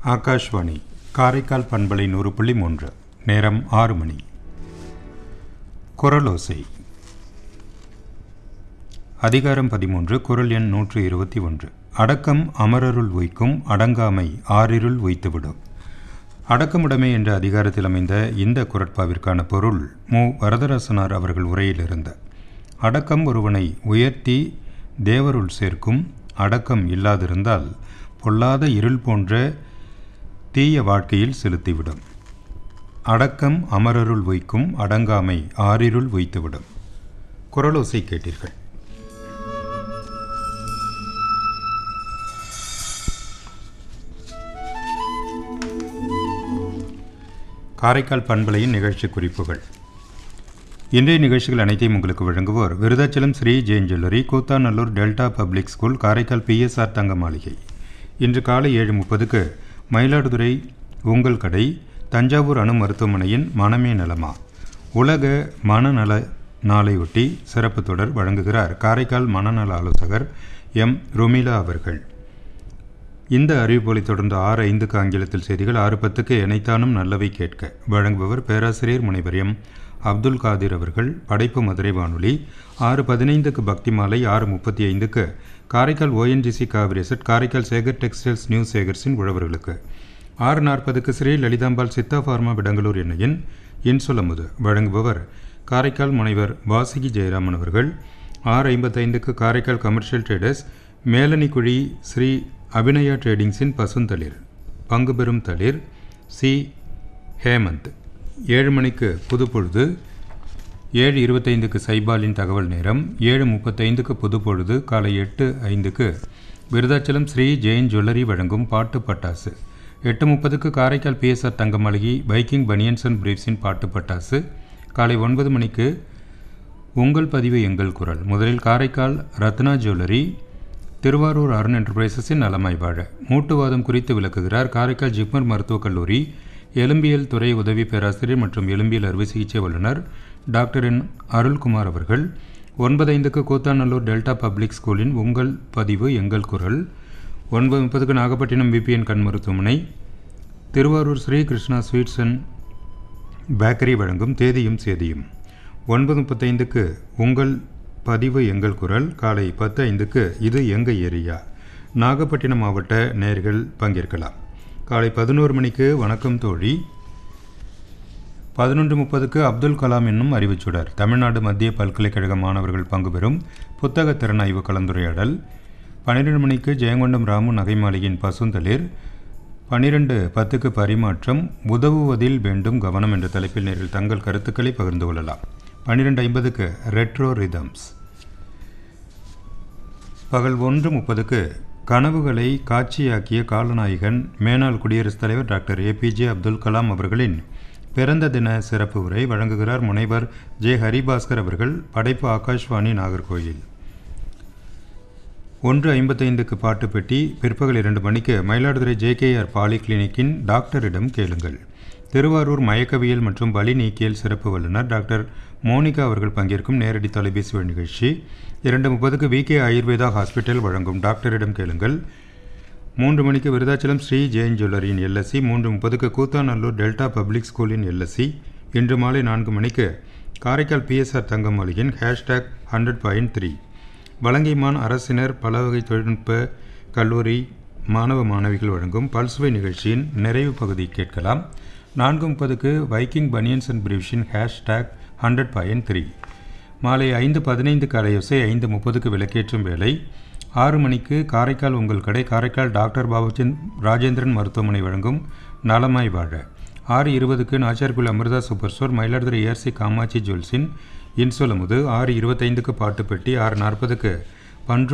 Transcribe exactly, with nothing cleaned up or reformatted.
ஆகாஷ்வாணி காரைக்கால் பண்பலை நூறு புள்ளி மூன்று. நேரம் ஆறு மணி. குரலோசை அதிகாரம் பதிமூன்று, குரல் எண் நூற்று இருபத்தி ஒன்று. அடக்கம் அமரருள் உய்க்கும், அடங்காமை ஆறிருள் உய்த்துவிடும். அடக்கமுடைமை என்ற அதிகாரத்தில் அமைந்த இந்த குரட்பாவிற்கான பொருள் மு வரதராசனார் அவர்கள் உரையிலிருந்த அடக்கம் ஒருவனை உயர்த்தி தேவருள் சேர்க்கும், அடக்கம் இல்லாதிருந்தால் பொல்லாத இருள் போன்ற தீய வாழ்க்கையில் செலுத்திவிடும். அடக்கம் அமரருள் உய்க்கும், அடங்காமை ஆறிருள் உய்த்துவிடும். குரலோசை கேட்டீர்கள். காரைக்கால் பண்பலையின் நிகழ்ச்சி குறிப்புகள். இன்றைய நிகழ்ச்சிகள் அனைத்தையும் உங்களுக்கு வழங்குவோர் Virudhachalam Sri Jain jewellery, Koothanallur delta public school, Karaikal PSR தங்க மாளிகை. இன்று காலை ஏழு முப்பதுக்கு மயிலாடுதுறை உங்கள் கடை, தஞ்சாவூர் அணு மருத்துவமனையின் மனமே நலமா உலக மனநல நாளையொட்டி சிறப்பு தொடர் வழங்குகிறார் காரைக்கால் மனநல ஆலோசகர் எம் ருமிலா அவர்கள். இந்த அறிவிப்பொலி தொடர்ந்து ஆறு ஐந்துக்கு ஆங்கிலத்தில் செய்திகள், ஆறு பத்துக்கு இணைத்தானும் நல்லவை கேட்க வழங்குபவர் பேராசிரியர் முனைவர் எம் அப்துல் காதிர் அவர்கள். படைப்பு மதுரை வானொலி. ஆறு பதினைந்துக்கு பக்தி மாலை, ஆறு முப்பத்தி ஐந்துக்கு Karaikal ONGC Kaveri set, Karaikal Sekar textiles new சேகர்ஸின் உழவர்களுக்கு. ஆறு நாற்பதுக்கு ஸ்ரீ லலிதாம்பாள் சித்தா ஃபார்மா விடங்களூர் எண்ணெயின் இன்சொலமுது வழங்குபவர் காரைக்கால் முனைவர் வாசுகி ஜெயராமன் அவர்கள். ஆறு ஐம்பத்தைந்துக்கு காரைக்கால் கமர்ஷியல் ட்ரேடர்ஸ் மேலனிக்குழி ஸ்ரீ அபிநயா ட்ரேடிங்ஸின் பசுந்தளிர் பங்கு பெறும் தளிர் சி ஹேமந்த். ஏழு மணிக்கு புதுப்பொழுது, ஏழு இருபத்தைந்துக்கு சைபாலின் தகவல் நேரம், ஏழு முப்பத்தைந்துக்கு புதுப்பொழுது, காலை எட்டு ஐந்துக்கு விருதாச்சலம் ஸ்ரீ ஜெயின் ஜுவல்லரி வழங்கும் பாட்டு பட்டாசு, எட்டு முப்பதுக்கு காரைக்கால் பிஎஸ்ஆர் தங்க மாளிகை பைக்கிங் பனியன்ஸ் அண்ட் பிரீஃப்ஸின் பாட்டு பட்டாசு, காலை ஒன்பது மணிக்கு உங்கள் பதிவு எங்கள் குரல். முதலில் காரைக்கால் ரத்னா ஜுவல்லரி, திருவாரூர் அருண் என்டர்பிரைசஸின் நலமாய் வாழ மூட்டுவாதம் குறித்து விளக்குகிறார் காரைக்கால் ஜிப்மர் மருத்துவக் கல்லூரி எலும்பியல் துறை உதவி பேராசிரியர் மற்றும் எலும்பியல் அறுவை சிகிச்சை வல்லுநர் டாக்டர் என் அருள்குமார் அவர்கள். ஒன்பது ஐந்துக்கு கூத்தாநல்லூர் டெல்டா பப்ளிக் ஸ்கூலின் உங்கள் பதிவு எங்கள் குரல். ஒன்பது முப்பதுக்கு நாகப்பட்டினம் விபிஎன் கண் மருத்துவமனை, Thiruvarur Sri Krishna sweets and bakery வழங்கும் தேதியும் சேதியும். ஒன்பது முப்பத்தைந்துக்கு உங்கள் பதிவு எங்கள் குரல். காலை பத்து ஐந்துக்கு இது எங்கள் ஏரியா, நாகப்பட்டினம் மாவட்ட நேயர்கள் பங்கேற்கலாம். காலை பதினோரு மணிக்கு வணக்கம் தோழி. பதினொன்று முப்பதுக்கு அப்துல் கலாம் என்னும் அறிவுச்சுடர், தமிழ்நாடு மத்திய பல்கலைக்கழக மாணவர்கள் பங்கு பெறும் புத்தக திறனாய்வு கலந்துரையாடல். பன்னிரெண்டு மணிக்கு ஜெயங்கொண்டம் ராமு நகை மாளிகையின் பசுந்தளிர். பன்னிரெண்டு பத்துக்கு பரிமாற்றம், உதவுவதில் வேண்டும் கவனம் என்ற தலைப்பில் நேரில் தங்கள் கருத்துக்களை பகிர்ந்து கொள்ளலாம். பன்னிரெண்டு ஐம்பதுக்கு ரெட்ரோ ரிதம்ஸ். பகல் ஒன்று முப்பதுக்கு கனவுகளை காட்சியாக்கிய காலநாயகன் மேனாள் குடியரசுத் தலைவர் டாக்டர் ஏபிஜே அப்துல் கலாம் அவர்களின் பிறந்த தின சிறப்பு உரை வழங்குகிறார் முனைவர் ஜே ஹரிபாஸ்கர் அவர்கள். படைப்பு ஆகாஷ்வாணி நாகர்கோயில். ஒன்று ஐம்பத்தைந்துக்கு பாட்டு பெட்டி. பிற்பகல் இரண்டு மணிக்கு மயிலாடுதுறை ஜேகேஆர் பாலி கிளினிக்கின் டாக்டரிடம் கேளுங்கள், திருவாரூர் மயக்கவியல் மற்றும் வலி நீக்கியல் சிறப்பு வல்லுநர் டாக்டர் மோனிகா அவர்கள் பங்கேற்கும் நேரடி தொலைபேசி வழி நிகழ்ச்சி. இரண்டு முப்பதுக்கு விகே ஆயுர்வேதா ஹாஸ்பிட்டல் வழங்கும் டாக்டரிடம் கேளுங்கள். மூன்று மணிக்கு விருதாச்சலம் ஸ்ரீ ஜெயின் ஜுவல்லரியின் எல்எஸ்சி. மூன்று முப்பதுக்கு கூத்தாநல்லூர் டெல்டா பப்ளிக் ஸ்கூலின் எல்எஸ்சி. இன்று மாலை நான்கு மணிக்கு காரைக்கால் பிஎஸ்ஆர் தங்க மாளிகையின் hashtag hundred point three Valangaiman அரசினர் பலவகை தொழில்நுட்ப கல்லூரி மாணவ மாணவிகள் வழங்கும் பல்சுவை நிகழ்ச்சியின் நிறைவு பகுதி கேட்கலாம். நான்கு முப்பதுக்கு Viking banians and பிரீஃப்ஸின் hashtag hundred point three. மாலை ஐந்து பதினைந்துக்கு அலையோசை, ஐந்து முப்பதுக்கு விளக்கேற்றும் வேலை. ஆறு மணிக்கு காரைக்கால் உங்கள் கடை, காரைக்கால் டாக்டர் பாபுச்சந்த் ராஜேந்திரன் மருத்துவமனை வழங்கும் நலமாய் வாழ. ஆறு இருபதுக்கு நாச்சார்குல் Amrita super store, Mayiladuthurai ARC Kamakshi ஜுவல்ஸின் இன்சொலமுது. ஆறு இருபத்தைந்துக்கு பாட்டு பெட்டி. ஆறு நாற்பதுக்கு பன்று